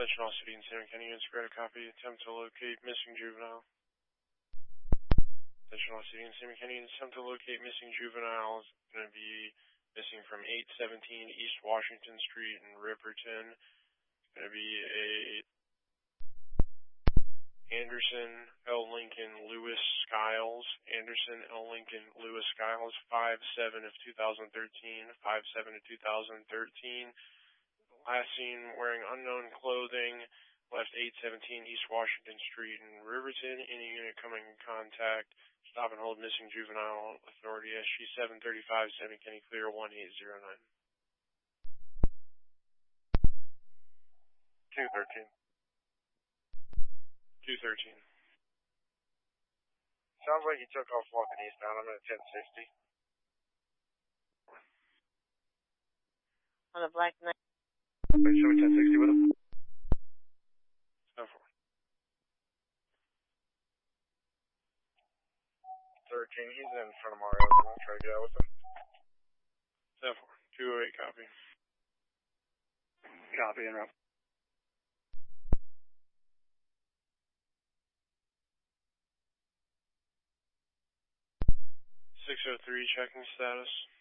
Attention all City and San County units, grab a copy. Attempt to locate missing juvenile. Attention all City and San County units, attempt to locate missing juvenile. Is going to be missing from 817 East Washington Street in Riverton. It's going to be a Anderson L. Lincoln Lewis Skiles. Anderson L. Lincoln Lewis Skiles, 5/7 of 2013. 5/7 of 2013. Last seen wearing unknown clothing. Left 817 East Washington Street in Riverton. Any unit coming in contact. Stop and hold missing juvenile. Authority SG 735 San Kenny Clear 1809. 213. 213. Sounds like you took off walking eastbound. I'm at 1060. On the Black Knight. Wait, show me 1060 with him. 10-4. 13, he's in front of Mario's. I'm going to try to get out with him. 10-4. 208, copy. Copy, en route. 603, checking status.